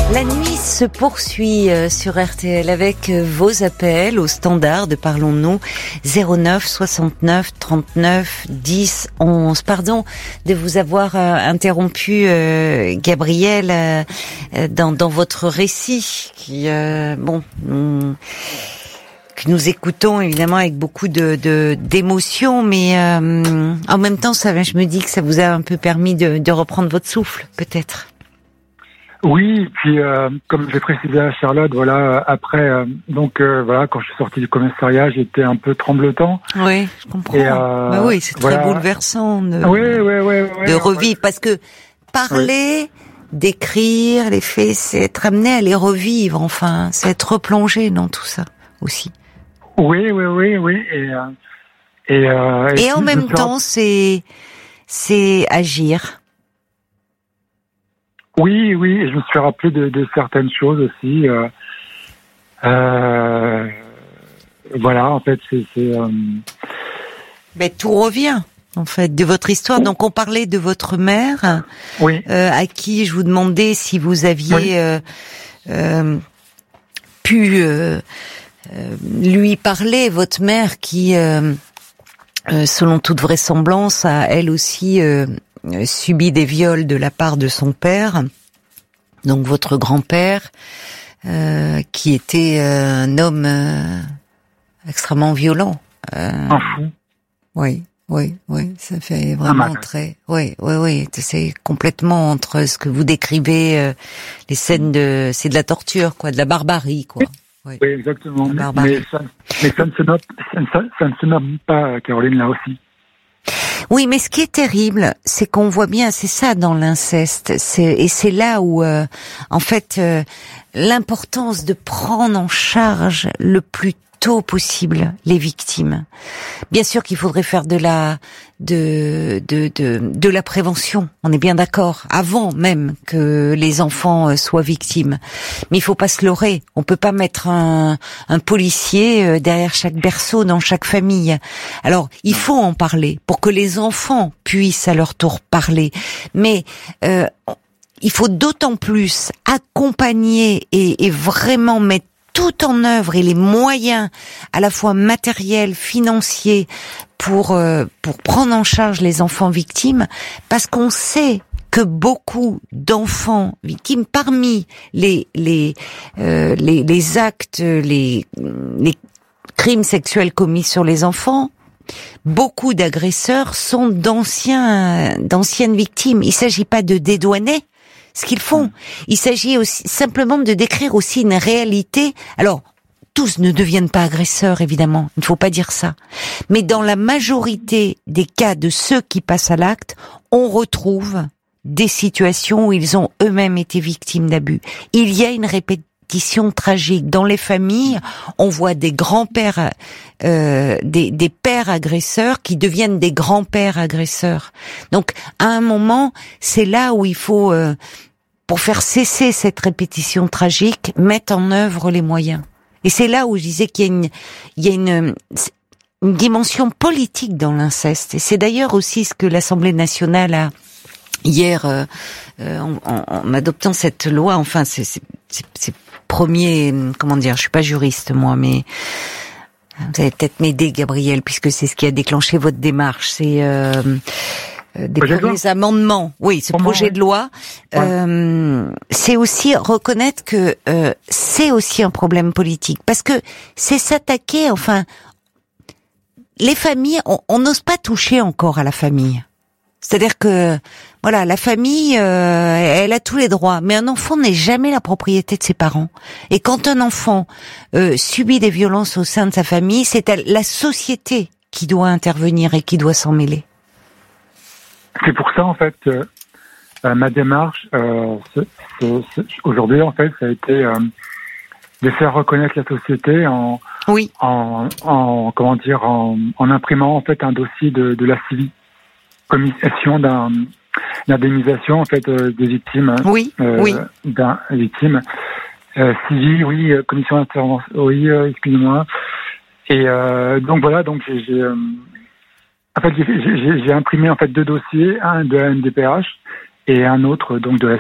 La nuit se poursuit sur RTL avec vos appels au standard de Parlons-nous 09 69 39 10 11. Pardon de vous avoir interrompu, Gabriel, dans votre récit qui, que nous écoutons évidemment avec beaucoup d'émotion, mais en même temps, je me dis que ça vous a un peu permis de reprendre votre souffle, peut-être. Oui, et puis comme j'ai précisé à Charlotte, voilà, après, voilà, quand je suis sorti du commissariat, j'étais un peu tremblotant. Oui, je comprends. Oui, c'est très bouleversant de revivre, parce que parler, d'écrire les faits, c'est être amené à les revivre, enfin, c'est être replongé dans tout ça aussi. Oui, et en même temps, c'est agir. Oui, et je me suis rappelé de certaines choses aussi. Voilà, en fait, Mais tout revient, en fait, de votre histoire. Donc, on parlait de votre mère, oui. À qui je vous demandais si vous aviez pu lui parler, votre mère qui, selon toute vraisemblance, a elle aussi subi des viols de la part de son père, donc votre grand-père, qui était un homme extrêmement violent. Un fou. Oui, ça fait vraiment très... Oui, c'est complètement entre ce que vous décrivez, les scènes c'est de la torture, quoi, de la barbarie, quoi. Oui, exactement. Mais ça ne se nomme pas, Caroline, là aussi. Oui, mais ce qui est terrible, c'est qu'on voit bien, c'est ça dans l'inceste, et c'est là où, en fait, l'importance de prendre en charge le plus tôt possible les victimes. Bien sûr qu'il faudrait faire de la prévention, on est bien d'accord, avant même que les enfants soient victimes. Mais il faut pas se leurrer, on peut pas mettre un policier derrière chaque berceau dans chaque famille. Alors, il faut en parler pour que les enfants puissent à leur tour parler. Mais il faut d'autant plus accompagner et vraiment mettre tout en œuvre et les moyens à la fois matériels, financiers pour prendre en charge les enfants victimes, parce qu'on sait que beaucoup d'enfants victimes, parmi les actes, les crimes sexuels commis sur les enfants, beaucoup d'agresseurs sont d'anciennes victimes. Il s'agit pas de dédouaner ce qu'ils font. Il s'agit aussi simplement de décrire aussi une réalité. Alors, tous ne deviennent pas agresseurs, évidemment. Il ne faut pas dire ça. Mais dans la majorité des cas de ceux qui passent à l'acte, on retrouve des situations où ils ont eux-mêmes été victimes d'abus. Il y a une répétition tragique. Dans les familles, on voit des grands-pères, des pères agresseurs qui deviennent des grands-pères agresseurs. Donc, à un moment, c'est là où il faut, pour faire cesser cette répétition tragique, mettre en œuvre les moyens. Et c'est là où je disais qu'il y a une dimension politique dans l'inceste. Et c'est d'ailleurs aussi ce que l'Assemblée nationale a hier, en adoptant cette loi, enfin, c'est premier, comment dire, je suis pas juriste moi, mais vous allez peut-être m'aider, Gabriel, puisque c'est ce qui a déclenché votre démarche. C'est des premiers amendements. Oui, ce projet de loi, c'est aussi reconnaître que c'est aussi un problème politique, parce que c'est s'attaquer, enfin, les familles, on n'ose pas toucher encore à la famille. C'est-à-dire que, voilà, la famille, elle a tous les droits, mais un enfant n'est jamais la propriété de ses parents. Et quand un enfant subit des violences au sein de sa famille, c'est la société qui doit intervenir et qui doit s'en mêler. C'est pour ça, en fait, ma démarche, aujourd'hui, en fait, ça a été de faire reconnaître la société en imprimant, en fait, un dossier de la CIVI. Commission d'indemnisation, en fait, des victimes. D'un victime. CIVI, commission d'intervention, excusez-moi. Et donc voilà, donc j'ai imprimé en fait 2 dossiers, un de la NDPH et un autre donc de la